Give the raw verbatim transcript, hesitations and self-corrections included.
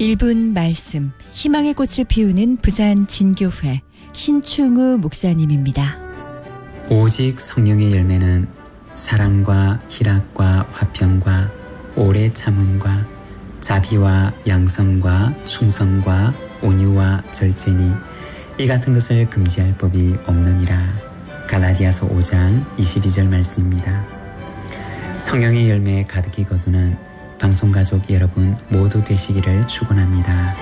일 분 말씀, 희망의 꽃을 피우는 부산 진교회 신충우 목사님입니다. 오직 성령의 열매는 사랑과 희락과 화평과 오래 참음과 자비와 양성과 충성과 온유와 절제니 이 같은 것을 금지할 법이 없느니라. 갈라디아서 오 장 이십이 절 말씀입니다. 성령의 열매에 가득히 거두는 방송가족 여러분 모두 되시기를 축원합니다.